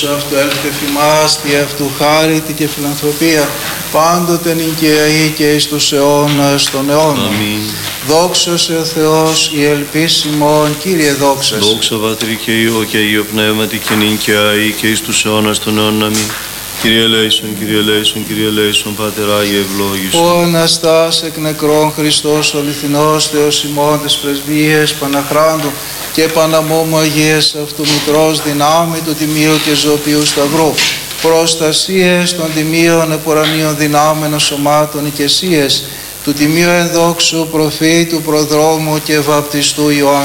Αυτού έλθε φημάς, τι αυτού χάρητη και φιλανθρωπία, πάντοτε νικαίοι και εις τους αιώνας των αιώνων. Αμήν. Δόξα σε ο Θεός, η ελπίς ημών, Κύριε δόξα σε. Δόξα Πατρί και Υιό και Υιό Πνεύματι και νικαίοι και εις τους αιώνας των αιώνων. Αμήν. Κύριε ελέησον, Κύριε ελέησον, Κύριε ελέησον, Πάτερ Άγιε ευλόγησον. Ο Αναστάς εκ νεκρών Χριστός, ο αληθινός Θεός ημών της πρεσβείας Παναχράντου και Παναμόμου Αγίας αυτού Μητρός δυνάμει του Τιμίου και Ζωοποιού Σταυρού, προστασίες των Τιμίων επουρανίων δυνάμενων σωμάτων οικεσίες του Τιμίου ενδόξου προφήτου προδρόμου και βαπτιστού Ιωάννου